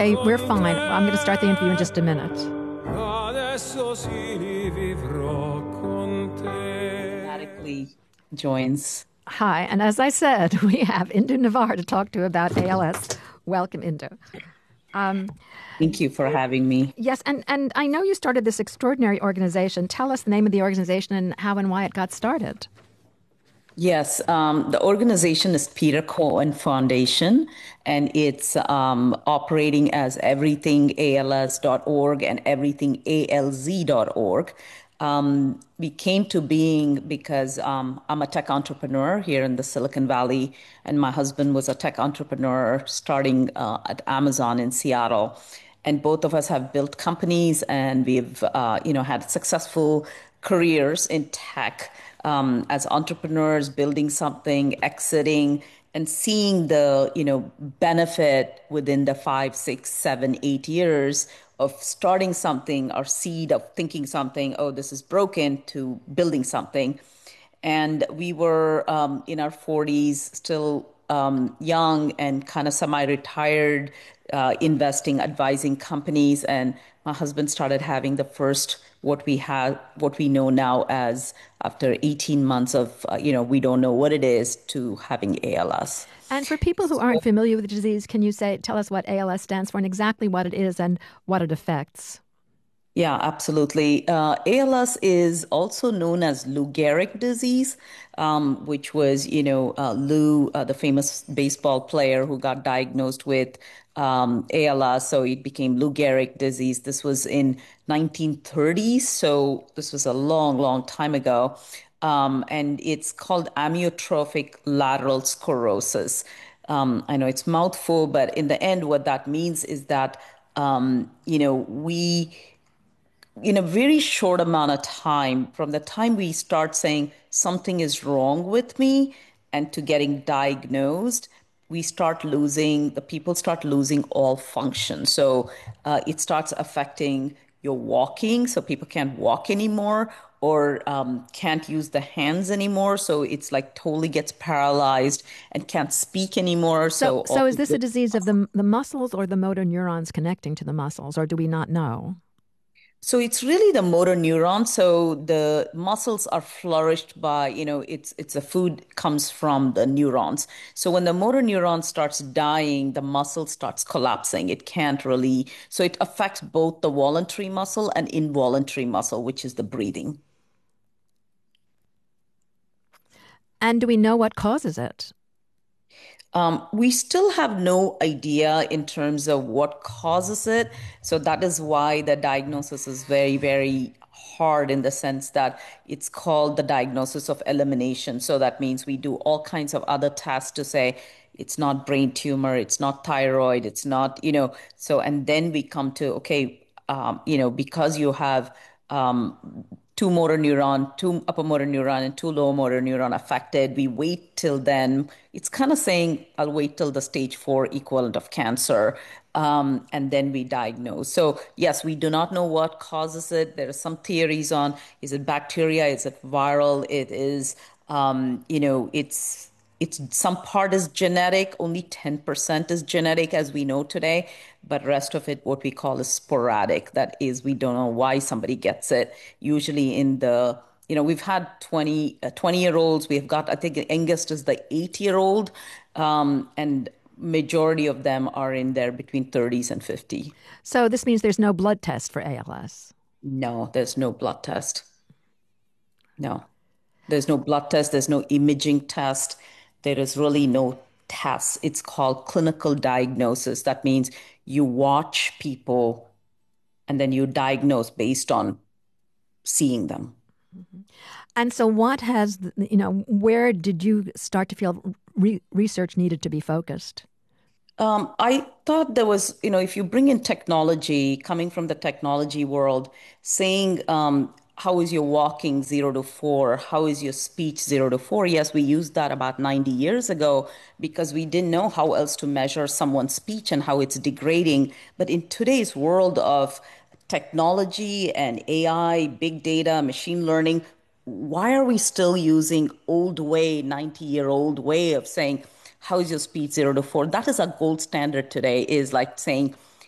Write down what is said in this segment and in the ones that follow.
Okay, we're fine. I'm going to start the interview in just a minute. Automatically joins. Hi, and as I said, we have Indu Navar to talk to about ALS. Welcome, Indu. Thank you for having me. Yes, and I know you started this extraordinary organization. Tell us the name of the organization and how and why it got started. Yes, the organization is Peter Cohen Foundation, and it's operating as everythingals.org and everythingalz.org. We came to being because I'm a tech entrepreneur here in the Silicon Valley, and my husband was a tech entrepreneur starting at Amazon in Seattle. And both of us have built companies, and we've had successful careers in tech as entrepreneurs, building something, exiting, and seeing the benefit within the 5, 6, 7, 8 years of starting something, or seed of thinking something. Oh, this is broken, to building something. And we were in our 40s, still young and kind of semi-retired, investing, advising companies. And my husband started having the first what we know now as, after 18 months of we don't know what it is, to having ALS. And for people who aren't familiar with the disease, can you tell us what ALS stands for and exactly what it is and what it affects? Yeah, absolutely. ALS is also known as Lou Gehrig disease, which was, Lou, the famous baseball player who got diagnosed with ALS. So it became Lou Gehrig disease. This was in 1930s. So this was a long, long time ago. And it's called amyotrophic lateral sclerosis. I know it's mouthful, but in the end, what that means is that, we in a very short amount of time, from the time we start saying something is wrong with me and to getting diagnosed, the people start losing all function. So it starts affecting your walking. So people can't walk anymore, or can't use the hands anymore. So it's like totally gets paralyzed and can't speak anymore. So is this a disease of the muscles or the motor neurons connecting to the muscles, or do we not know? So it's really the motor neuron. So the muscles are flourished by, it's the food comes from the neurons. So when the motor neuron starts dying, the muscle starts collapsing. It can't really, so it affects both the voluntary muscle and involuntary muscle, which is the breathing. And do we know what causes it? We still have no idea in terms of what causes it. So that is why the diagnosis is very, very hard, in the sense that it's called the diagnosis of elimination. So that means we do all kinds of other tests to say it's not brain tumor, it's not thyroid, it's not, so, and then we come to, okay, because you have two upper motor neuron and two lower motor neuron affected. We wait till then. It's kind of saying, I'll wait till the stage 4 equivalent of cancer, and then we diagnose. So yes, we do not know what causes it. There are some theories on, is it bacteria? Is it viral? It is, it's some part is genetic, only 10% is genetic as we know today, but rest of it, what we call is sporadic. That is, we don't know why somebody gets it. Usually in the, we've had 20-year-olds. We've got, I think the youngest is the 8-year-old, and majority of them are in there between 30s and 50. So this means there's no blood test for ALS? No, there's no blood test. No, there's no blood test. There's no imaging test. There is really no test. It's called clinical diagnosis. That means you watch people and then you diagnose based on seeing them. And so where did you start to feel research needed to be focused? I thought there was, if you bring in technology, coming from the technology world, saying, how is your walking 0 to 4? How is your speech 0 to 4? Yes, we used that about 90 years ago because we didn't know how else to measure someone's speech and how it's degrading. But in today's world of technology and AI, big data, machine learning, why are we still using old way, 90-year-old way of saying, how is your speed 0 to 4? That is a gold standard today, is like saying,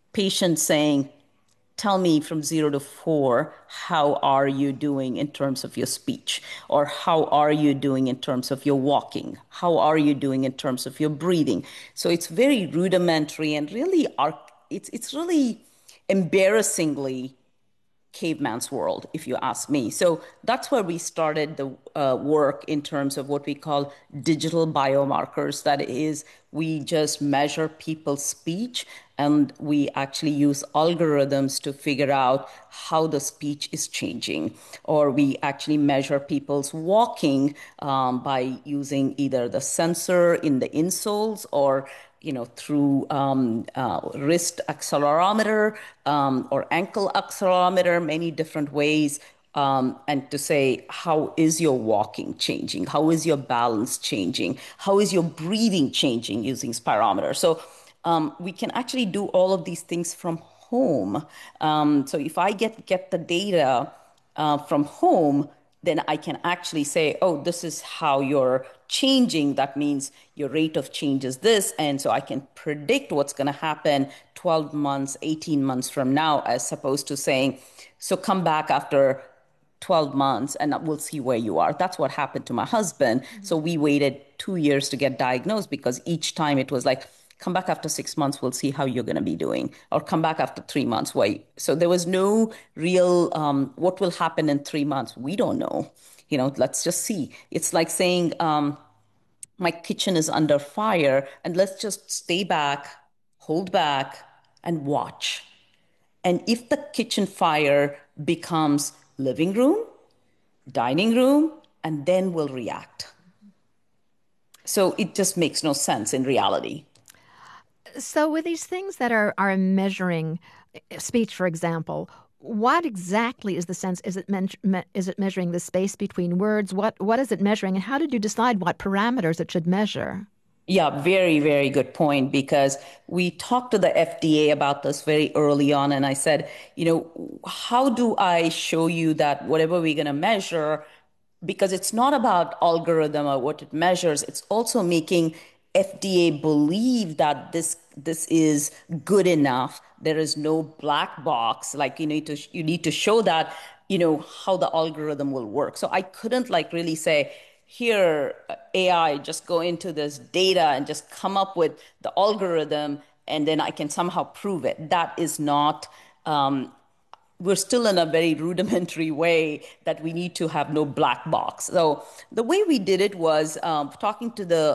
patient saying, tell me from 0 to 4, how are you doing in terms of your speech? Or how are you doing in terms of your walking? How are you doing in terms of your breathing? So it's very rudimentary and really, it's really embarrassingly caveman's world, if you ask me. So that's where we started the work in terms of what we call digital biomarkers. That is, we just measure people's speech and we actually use algorithms to figure out how the speech is changing. Or we actually measure people's walking by using either the sensor in the insoles or through wrist accelerometer or ankle accelerometer, many different ways, and to say, how is your walking changing? How is your balance changing? How is your breathing changing using spirometer? So we can actually do all of these things from home. So if I get the data from home, then I can actually say, oh, this is how you're changing. That means your rate of change is this. And so I can predict what's going to happen 12 months, 18 months from now, as opposed to saying, so come back after 12 months and we'll see where you are. That's what happened to my husband. So we waited 2 years to get diagnosed because each time it was like, come back after 6 months, we'll see how you're going to be doing. Or come back after 3 months. Wait. So there was no real, what will happen in 3 months? We don't know. Let's just see. It's like saying, my kitchen is under fire and let's just stay back, hold back, and watch. And if the kitchen fire becomes living room, dining room, and then we'll react. So it just makes no sense in reality. So, with these things that are measuring speech, for example, what exactly is the sense? Is it measuring the space between words? What is it measuring, and how did you decide what parameters it should measure? Yeah, very, very good point because we talked to the FDA about this very early on. And I said, how do I show you that whatever we're going to measure, because it's not about algorithm or what it measures, it's also making FDA believe that this is good enough. There is no black box. Like you need to show that, how the algorithm will work. So I couldn't like really say, here, AI, just go into this data and just come up with the algorithm, and then I can somehow prove it. That is not, we're still in a very rudimentary way that we need to have no black box. So the way we did it was talking to the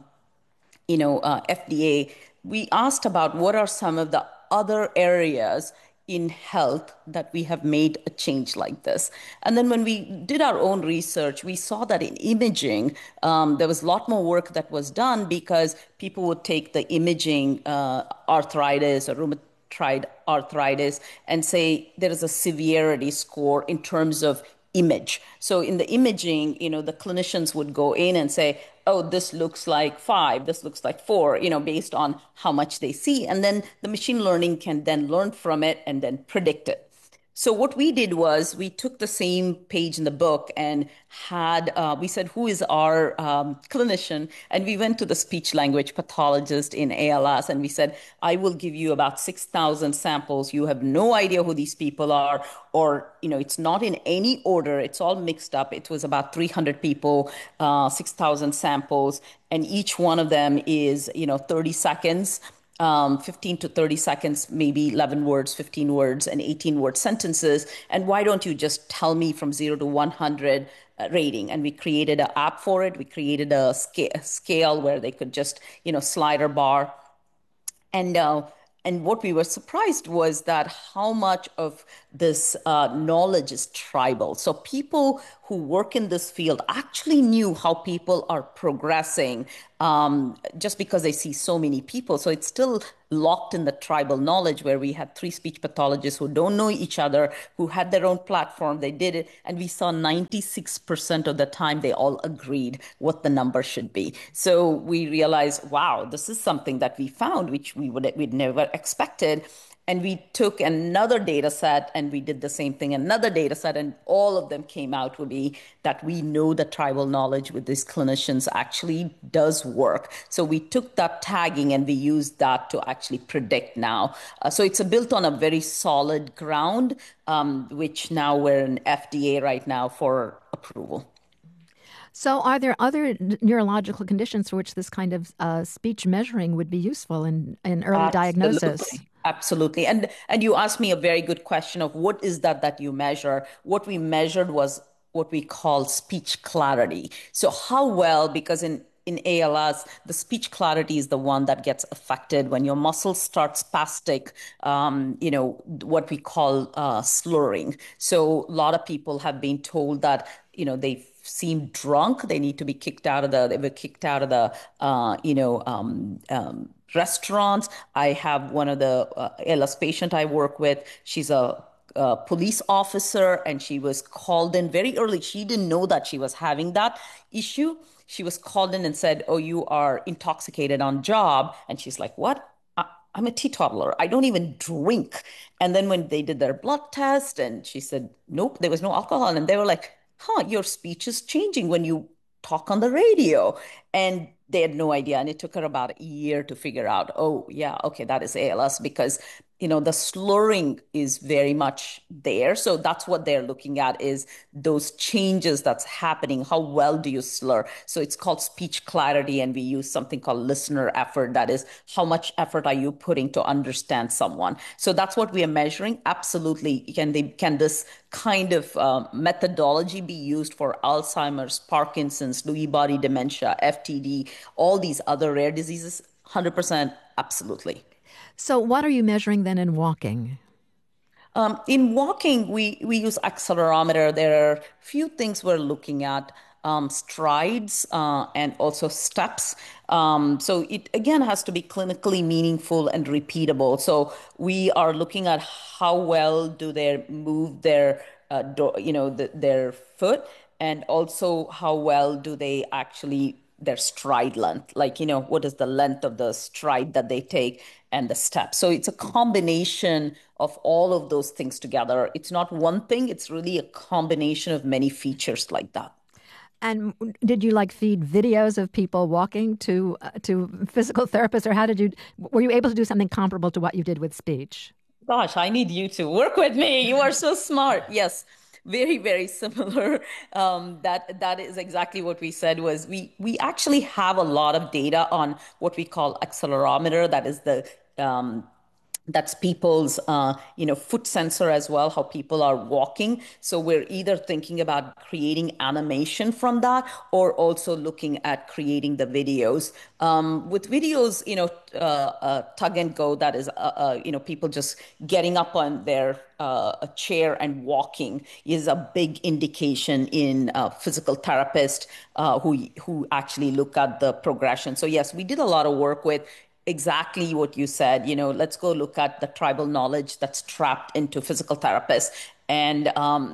FDA, we asked about what are some of the other areas in health that we have made a change like this. And then when we did our own research, we saw that in imaging, there was a lot more work that was done because people would take the imaging arthritis or rheumatoid arthritis and say there is a severity score in terms of image. So in the imaging, the clinicians would go in and say, oh, this looks like 5, this looks like 4, based on how much they see. And then the machine learning can then learn from it and then predict it. So what we did was we took the same page in the book and we said, who is our clinician? And we went to the speech language pathologist in ALS and we said, I will give you about 6,000 samples. You have no idea who these people are, or, it's not in any order. It's all mixed up. It was about 300 people, 6,000 samples, and each one of them is, 30 seconds. 15 to 30 seconds, maybe 11 words, 15 words, and 18-word sentences. And why don't you just tell me from 0 to 100 rating? And we created an app for it. We created a scale where they could just, slider bar. And and what we were surprised was that how much of this knowledge is tribal. So people who work in this field actually knew how people are progressing just because they see so many people. So it's still locked in the tribal knowledge where we had 3 speech pathologists who don't know each other, who had their own platform. They did it. And we saw 96% of the time they all agreed what the number should be. So we realized, wow, this is something that we found, which we'd never expected. And we took another data set and we did the same thing, another data set, and all of them came out to be that we know that tribal knowledge with these clinicians actually does work. So we took that tagging and we used that to actually predict now. So it's built on a very solid ground, which now we're in FDA right now for approval. So, are there other neurological conditions for which this kind of speech measuring would be useful in early diagnosis? Absolutely. Absolutely. And you asked me a very good question of what is that you measure? What we measured was what we call speech clarity. So how well, because in ALS, the speech clarity is the one that gets affected when your muscles start spastic, what we call slurring. So a lot of people have been told that, they seem drunk, they need to be they were kicked out of the, restaurants. I have one of the ALS patient I work with. She's a police officer, and she was called in very early. She didn't know that she was having that issue. She was called in and said, "Oh, you are intoxicated on job." And she's like, "What? I'm a teetotaler. I don't even drink." And then when they did their blood test, and she said, "Nope, there was no alcohol." And they were like, "Huh, your speech is changing when you talk on the radio." And they had no idea. And it took her about a year to figure out, oh, yeah, okay, that is ALS because, the slurring is very much there. So that's what they're looking at is those changes that's happening. How well do you slur? So it's called speech clarity. And we use something called listener effort. That is, how much effort are you putting to understand someone? So that's what we are measuring. Absolutely. Can this kind of methodology be used for Alzheimer's, Parkinson's, Lewy body dementia, FTD, all these other rare diseases? 100% absolutely. So, what are you measuring then in walking? In walking, we use accelerometer. There are few things we're looking at, strides and also steps. So it again has to be clinically meaningful and repeatable. So we are looking at how well do they move their, their foot, and also how well do they actually their stride length, like, what is the length of the stride that they take and the step. So it's a combination of all of those things together. It's not one thing, it's really a combination of many features like that. And did you like feed videos of people walking to physical therapists, or how did you were you able to do something comparable to what you did with speech? Gosh, I need you to work with me. You are so smart. Yes, very, very similar. That is exactly what we said was we actually have a lot of data on what we call accelerometer. That is the that's people's foot sensor as well, how people are walking. So we're either thinking about creating animation from that or also looking at creating the videos. With videos, tug and go, that is people just getting up on their a chair and walking is a big indication in physical therapists who actually look at the progression. So yes, we did a lot of work with exactly what you said. Let's go look at the tribal knowledge that's trapped into physical therapists. And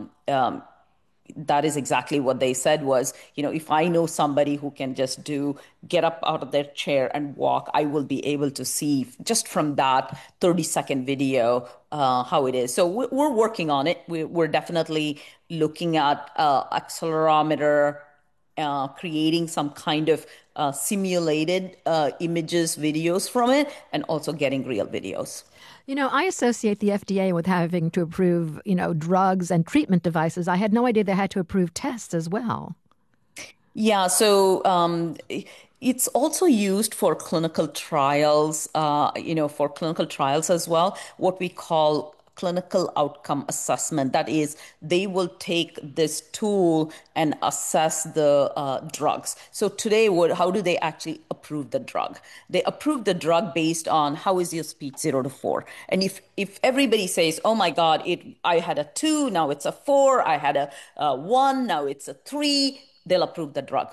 that is exactly what they said was, if I know somebody who can just get up out of their chair and walk, I will be able to see just from that 30-second video how it is. So we're working on it. We're definitely looking at accelerometer, creating some kind of simulated images, videos from it, and also getting real videos. I associate the FDA with having to approve, drugs and treatment devices. I had no idea they had to approve tests as well. Yeah, so it's also used for clinical trials, for clinical trials as well, what we call clinical outcome assessment. That is, they will take this tool and assess the drugs. So today, how do they actually approve the drug? They approve the drug based on how is your speech 0 to 4. And if everybody says, "Oh my God, I had a 2, now it's a 4. I had a 1, now it's a 3," they'll approve the drug.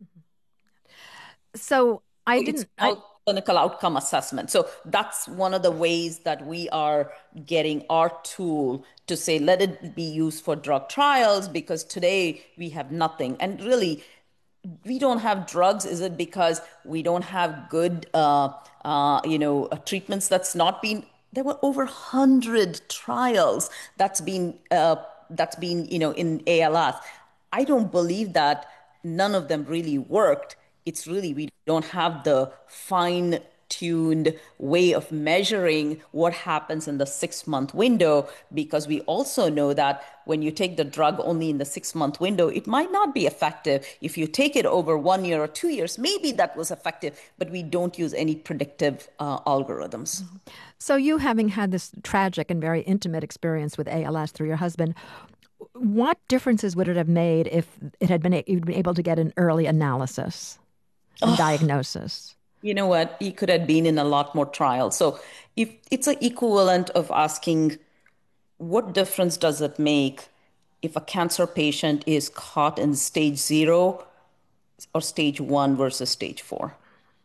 So I It's didn't. I called clinical outcome assessment. So that's one of the ways that we are getting our tool to say, let it be used for drug trials, because today we have nothing. And really, we don't have drugs. Is it because we don't have good, treatments that's not been there were over 100 trials that's been in ALS. I don't believe that none of them really worked. It's really we don't have the fine tuned way of measuring what happens in the 6 month window, because we also know that when you take the drug only in the 6 month window, it might not be effective. If you take it over 1 year or 2 years, maybe that was effective, but we don't use any predictive algorithms. So, you having had this tragic and very intimate experience with ALS through your husband, what differences would it have made if it had been you'd been able to get an early analysis and diagnosis? You know what? He could have been in a lot more trials. So if it's an equivalent of asking, what difference does it make if a cancer patient is caught in stage 0 or stage 1 versus stage 4?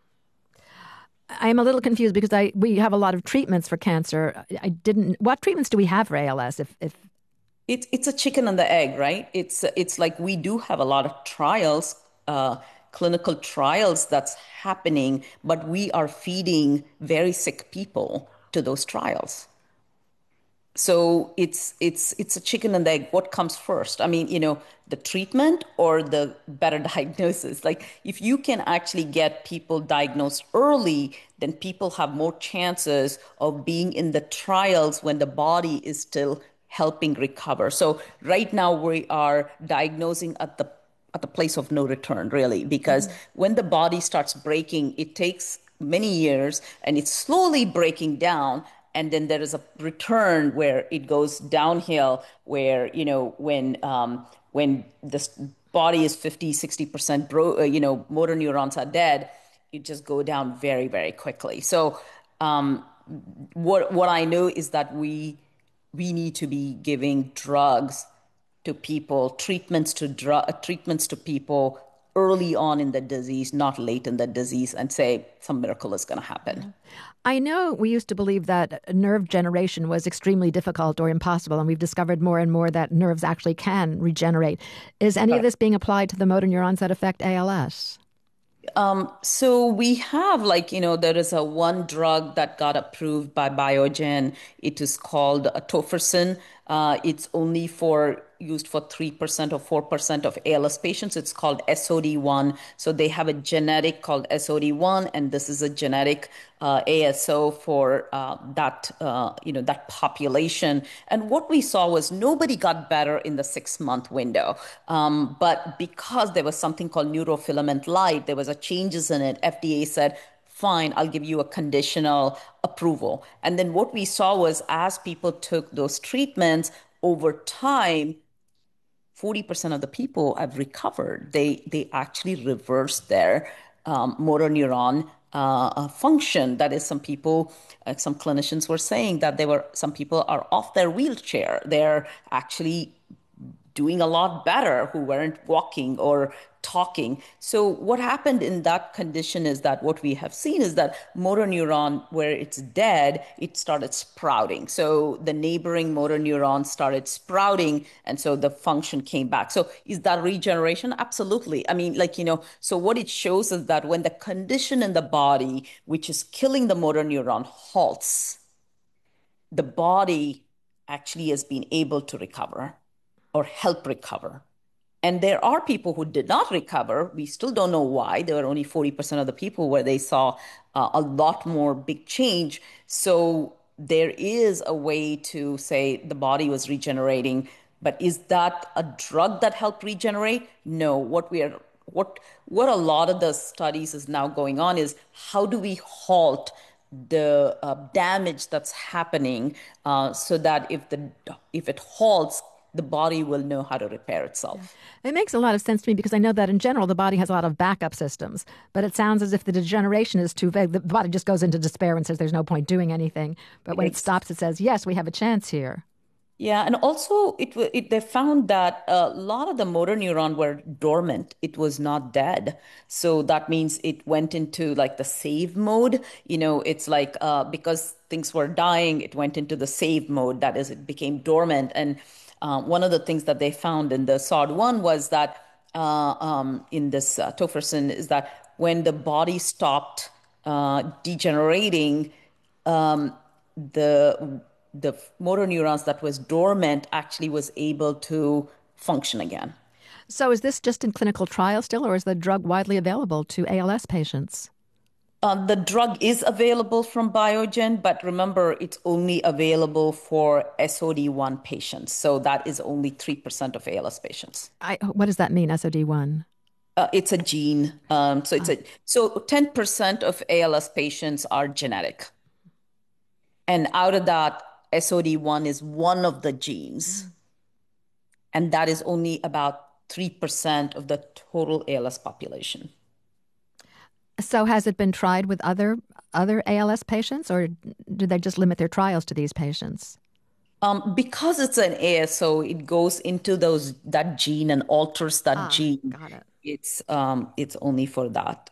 I'm a little confused because we have a lot of treatments for cancer. I didn't. What treatments do we have for ALS? If It's a chicken and the egg, right? It's like we do have a lot of trials, clinical trials that's happening, but we are feeding very sick people to those trials. So it's a chicken and the egg. What comes first? I mean, the treatment or the better diagnosis? Like if you can actually get people diagnosed early, then people have more chances of being in the trials when the body is still helping recover. So right now we are diagnosing at the place of no return, really, because when the body starts breaking, it takes many years and it's slowly breaking down. And then there is a return where it goes downhill, where, when this body is 50, 60% motor neurons are dead, it just go down very, very quickly. So what I know is that we need to be giving drugs to people, treatments to people early on in the disease, not late in the disease, and say some miracle is going to happen. I know we used to believe that nerve generation was extremely difficult or impossible, and we've discovered more and more that nerves actually can regenerate. Is any of this being applied to the motor neurons that affect ALS? So we have there is a one drug that got approved by Biogen. It is called tofersen. It's only for used for 3% or 4% of ALS patients. It's called SOD1. So they have a genetic called SOD1, and this is a genetic ASO for that population. And what we saw was nobody got better in the 6 month window. But because there was something called neurofilament light, there was a changes in it. FDA said, fine, I'll give you a conditional approval. And then what we saw was as people took those treatments over time, 40% of the people have recovered. They actually reversed their motor neuron function. That is, some people, some clinicians were saying that some people are off their wheelchair. They're actually doing a lot better who weren't walking or talking. So what happened in that condition is that what we have seen is that motor neuron, where it's dead, it started sprouting. So the neighboring motor neuron started sprouting, and so the function came back. So is that regeneration? Absolutely. I mean, so what it shows is that when the condition in the body, which is killing the motor neuron, halts, the body actually has been able to recover or help recover. And there are people who did not recover. We still don't know why. There were only 40% of the people where they saw a lot more big change. So there is a way to say the body was regenerating, but is that a drug that helped regenerate? No. What a lot of the studies is now going on is how do we halt the damage that's happening so that if it halts, the body will know how to repair itself. It makes a lot of sense to me because I know that in general the body has a lot of backup systems, but it sounds as if the degeneration is too vague. The body just goes into despair and says there's no point doing anything. But when it stops, it says, yes, we have a chance here. Yeah, and also they found that a lot of the motor neuron were dormant. It was not dead. So that means it went into like the save mode. It's like because things were dying, it went into the save mode. That is, it became dormant. And one of the things that they found in the SOD1 was that in this tofersen is that when the body stopped degenerating, the motor neurons that was dormant actually was able to function again. So is this just in clinical trial still, or is the drug widely available to ALS patients? The drug is available from Biogen, but remember, it's only available for SOD1 patients. So that is only 3% of ALS patients. What does that mean, SOD1? It's a gene. So 10% of ALS patients are genetic. And out of that, SOD1 is one of the genes. And that is only about 3% of the total ALS population. So has it been tried with other ALS patients, or do they just limit their trials to these patients? Because it's an ASO, it goes into that gene and alters that gene. Got it. It's only for that.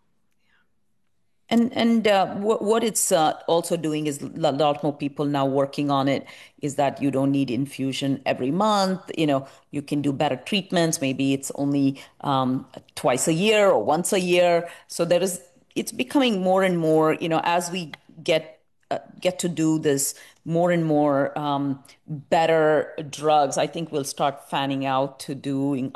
And what it's also doing is a lot more people now working on it is that you don't need infusion every month. You can do better treatments. Maybe it's only twice a year or once a year. So it's becoming more and more, as we get to do this more and more better drugs, I think we'll start fanning out to doing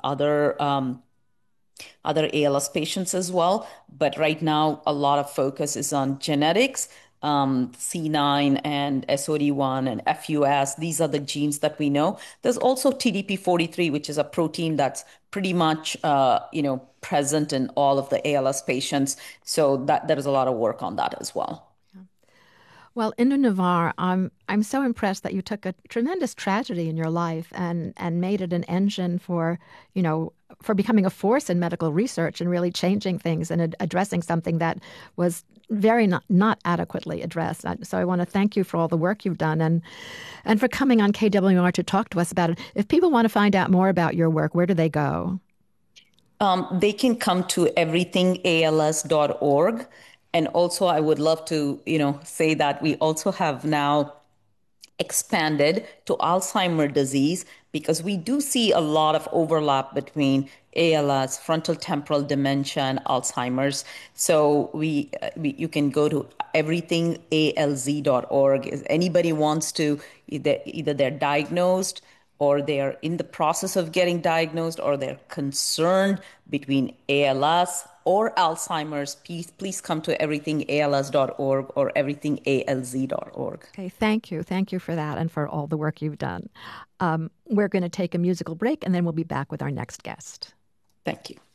other ALS patients as well. But right now, a lot of focus is on genetics, C9 and SOD1 and FUS. These are the genes that we know. There's also TDP43, which is a protein that's pretty much, present in all of the ALS patients. So there is a lot of work on that as well. Well, Indu Navar, I'm so impressed that you took a tremendous tragedy in your life and made it an engine for becoming a force in medical research and really changing things and addressing something that was very not adequately addressed. So I want to thank you for all the work you've done and for coming on KWR to talk to us about it. If people want to find out more about your work, where do they go? They can come to everythingals.org. And also, I would love to, say that we also have now expanded to Alzheimer's disease because we do see a lot of overlap between ALS, frontal temporal dementia, and Alzheimer's. So you can go to everythingalz.org. If anybody wants to, either they're diagnosed or they're in the process of getting diagnosed or they're concerned between ALS or Alzheimer's, please come to everythingals.org or everythingalz.org. Okay, thank you. Thank you for that and for all the work you've done. We're going to take a musical break and then we'll be back with our next guest. Thank you.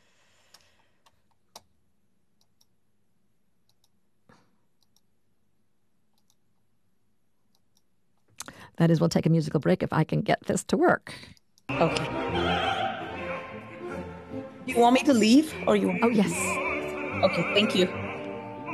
That is, we'll take a musical break if I can get this to work. Okay. You want me to leave or you? Oh, yes. Okay, thank you.